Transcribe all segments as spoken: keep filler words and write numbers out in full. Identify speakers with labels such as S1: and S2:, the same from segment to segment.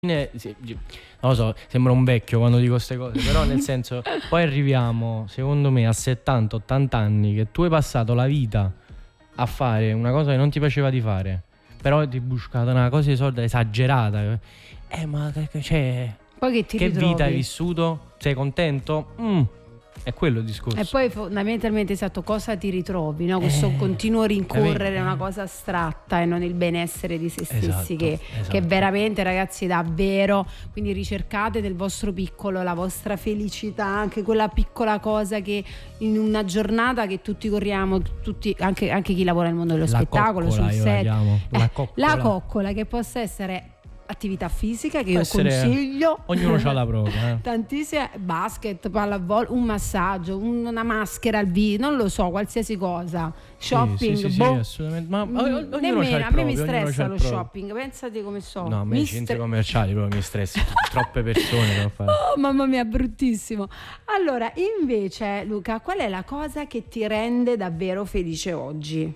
S1: Sì, non lo so, sembra un vecchio quando dico queste cose, però nel senso, poi arriviamo, secondo me, a settanta ottanta anni che tu hai passato la vita a fare una cosa che non ti piaceva di fare, però ti hai buscato una cosa di soldi esagerata. Eh, ma che, cioè,
S2: poi che ti
S1: che
S2: ritrovi?
S1: vita hai vissuto? Sei contento? Mm. È quello il discorso.
S2: E poi fondamentalmente, esatto, cosa ti ritrovi, no? Questo
S1: Eh,
S2: continuo rincorrere
S1: eh,
S2: una cosa astratta e non il benessere di se stessi,
S1: esatto,
S2: che,
S1: esatto.
S2: che veramente, ragazzi, davvero. Quindi ricercate nel vostro piccolo la vostra felicità, anche quella piccola cosa che in una giornata che tutti corriamo, tutti, anche, anche chi lavora nel mondo dello
S1: la
S2: spettacolo,
S1: coccola,
S2: sul
S1: io
S2: set,
S1: la chiamo. La
S2: eh,
S1: coccola.
S2: la coccola, che possa essere attività fisica, che
S1: Può
S2: io
S1: essere,
S2: consiglio,
S1: ognuno ha la propria, eh.
S2: tantissime, basket, pallavolo, un massaggio, un- una maschera al viso, non lo so, qualsiasi cosa, shopping,
S1: sì, sì, sì,
S2: boh.
S1: sì, assolutamente. Ma
S2: Mm,
S1: ognuno c'ha
S2: nemmeno,
S1: il
S2: a me
S1: proprio,
S2: mi
S1: ognuno c'ha
S2: stressa
S1: il
S2: lo
S1: proprio.
S2: shopping, pensate come so.
S1: No, a me
S2: Mi
S1: i centri
S2: stre-
S1: commerciali proprio mi stressano, troppe persone devo fare.
S2: Oh, mamma mia, bruttissimo. Allora, invece, Luca, qual è la cosa che ti rende davvero felice oggi?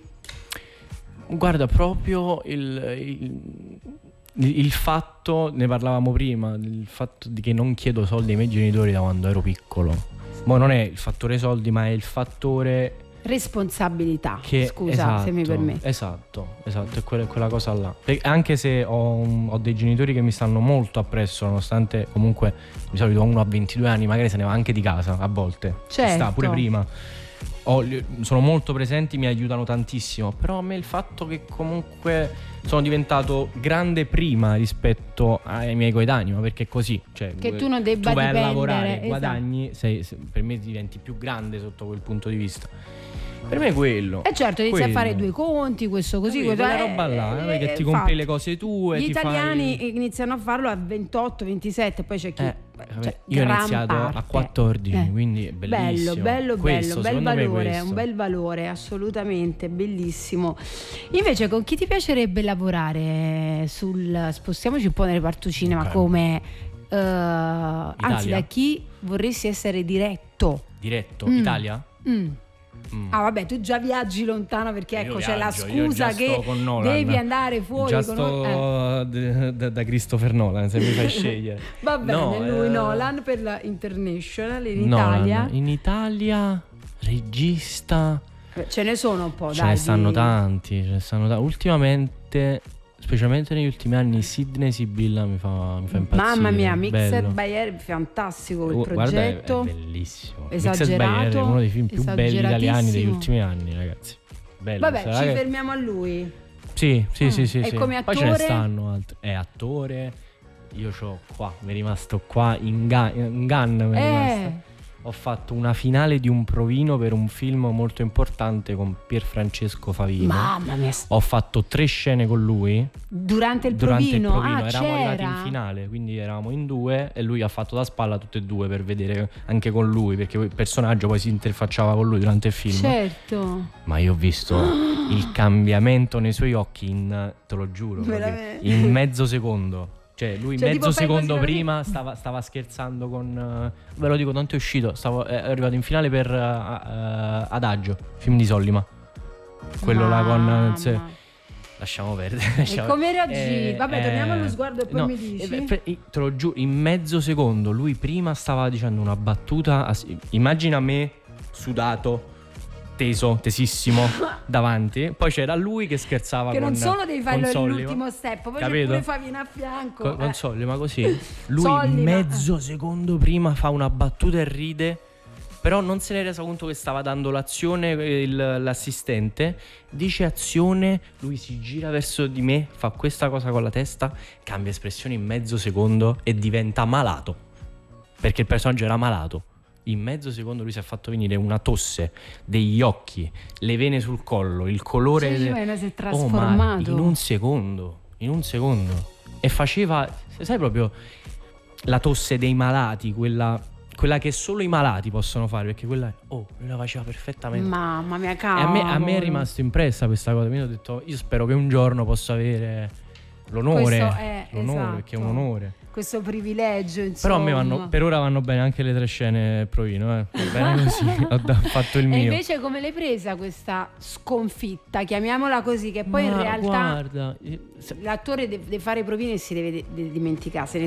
S1: Guarda, proprio il, il, il fatto, ne parlavamo prima, il fatto di che non chiedo soldi ai miei genitori da quando ero piccolo. Ma non è il fattore soldi, ma è il fattore
S2: Responsabilità,
S1: che,
S2: scusa,
S1: esatto,
S2: se mi permetti.
S1: Esatto, esatto, è quella, quella cosa là. E anche se ho, un- ho dei genitori che mi stanno molto appresso, nonostante comunque di solito uno a ventidue anni magari se ne va anche di casa a volte. Ci
S2: Certo.
S1: sta, pure prima. Ho- li- sono molto presenti, mi aiutano tantissimo. Però a me il fatto che comunque sono diventato grande prima rispetto ai miei coetanei, ma perché è così, cioè,
S2: Che tu non debba
S1: tu vai
S2: dipendere,
S1: a lavorare,
S2: esatto.
S1: guadagni, sei- se- per me diventi più grande sotto quel punto di vista. Per me è quello.
S2: E certo, inizi a
S1: quello.
S2: fare due conti, questo così,
S1: Capito,
S2: quello-
S1: quella roba là,
S2: eh,
S1: eh, che
S2: eh,
S1: ti compri
S2: infatti.
S1: le cose tue,
S2: Gli
S1: ti
S2: italiani
S1: fai...
S2: iniziano a farlo a ventotto ventisette, poi c'è chi
S1: Eh,
S2: cioè,
S1: io ho
S2: gran
S1: iniziato
S2: parte.
S1: a quattordici,
S2: Eh.
S1: quindi è bellissimo.
S2: Bello, bello,
S1: Questo,
S2: bello, un bel
S1: secondo me è
S2: valore,
S1: questo.
S2: un bel valore, assolutamente, bellissimo. Invece, con chi ti piacerebbe lavorare sul, spostiamoci un po' nel reparto cinema,
S1: Ok.
S2: come eh, anzi, da chi vorresti essere diretto?
S1: Diretto,
S2: Mm.
S1: Italia?
S2: Mm.
S1: Mm.
S2: Ah, vabbè, tu già viaggi lontano perché
S1: Io
S2: ecco c'è la
S1: viaggio, io
S2: scusa
S1: già sto
S2: che
S1: con Nolan.
S2: devi andare fuori
S1: Già
S2: con
S1: sto
S2: eh.
S1: d- d- da Christopher Nolan, se mi fai scegliere.
S2: Va bene,
S1: No,
S2: lui
S1: eh,
S2: Nolan per la International in
S1: Nolan.
S2: Italia.
S1: In Italia, regista...
S2: Beh, ce ne sono un po',
S1: Ce
S2: dai.
S1: ne stanno
S2: di-
S1: tanti, ce ne stanno tanti. Ultimamente, specialmente negli ultimi anni, Sidney Sibilla mi fa, mi fa impazzire.
S2: Mamma mia, Mixed
S1: bello.
S2: by Air, fantastico il
S1: Oh, guarda, è-
S2: progetto.
S1: è bellissimo.
S2: Esagerato,
S1: Mixed by Air è uno dei film più belli italiani degli
S2: esageratissimo.
S1: ultimi anni, ragazzi. Bello,
S2: Vabbè,
S1: sarà
S2: ci
S1: che-
S2: fermiamo a lui.
S1: Sì, sì,
S2: Mm.
S1: sì, sì,
S2: E
S1: sì.
S2: come
S1: Poi ce ne
S2: attore?
S1: stanno altri. È attore. Io c'ho qua, mi è rimasto qua in Gun, in Gun mi è
S2: Eh.
S1: rimasto. Ho fatto una finale di un provino per un film molto importante con Pierfrancesco Favino.
S2: Mamma mia,
S1: Ho fatto tre scene con lui
S2: durante il
S1: durante
S2: provino,
S1: il provino.
S2: ah,
S1: Eravamo arrivati
S2: c'era.
S1: in finale, quindi eravamo in due e lui ha fatto da spalla tutte e due per vedere anche con lui, perché il personaggio poi si interfacciava con lui durante il film.
S2: Certo.
S1: Ma io ho visto il cambiamento nei suoi occhi in, te lo giuro, proprio,
S2: Veramente.
S1: in mezzo secondo. Cioè lui
S2: Cioè, tipo,
S1: mezzo
S2: fai
S1: secondo
S2: così,
S1: prima stava, stava scherzando con... eh, ve lo dico, tanto è uscito, stavo, è arrivato in finale per eh, eh, Adagio, film di Sollima. Quello là con...
S2: Mamma.
S1: se- lasciamo perdere.
S2: E
S1: lasciamo-
S2: come reagì?
S1: Eh,
S2: Vabbè,
S1: eh,
S2: torniamo allo sguardo e poi
S1: no,
S2: mi dici.
S1: eh, beh, eh, te lo giuro, in mezzo secondo lui prima stava dicendo una battuta, as- immagina me sudato, teso, tesissimo davanti, poi c'era lui che scherzava
S2: Che
S1: con
S2: non solo devi farlo
S1: con Sollima.
S2: all'ultimo step, poi c'è
S1: Capito?
S2: pure Favina a fianco.
S1: Con, con
S2: eh.
S1: Sollima così. Lui
S2: Sollima,
S1: mezzo secondo prima fa una battuta e ride, però non se ne è reso conto che stava dando l'azione, il- l'assistente dice azione, lui si gira verso di me, fa questa cosa con la testa, cambia espressione in mezzo secondo e diventa malato, perché il personaggio era malato. In mezzo secondo lui si è fatto venire una tosse, degli occhi, le vene sul collo, il colore
S2: Cioè,
S1: de-
S2: Ivana si è
S1: Oh, ma
S2: trasformato.
S1: in un secondo, in un secondo. E faceva, sai, proprio la tosse dei malati, quella, quella che solo i malati possono fare, perché quella, oh, lui la faceva perfettamente.
S2: Mamma mia,
S1: E
S2: cavolo.
S1: a me, a me è rimasto impressa questa cosa. Mi ho detto, io spero che un giorno possa avere l'onore,
S2: Questo è,
S1: l'onore
S2: esatto.
S1: perché è un onore.
S2: Questo privilegio, insomma.
S1: Però a me vanno, per ora vanno bene anche le tre scene Provino, eh. Va bene così, ho da- fatto il mio.
S2: E invece come l'hai presa questa sconfitta, chiamiamola così, che poi
S1: Ma
S2: in realtà
S1: guarda, eh, se-
S2: l'attore deve fare Provino e si deve de- de- dimenticare, se ne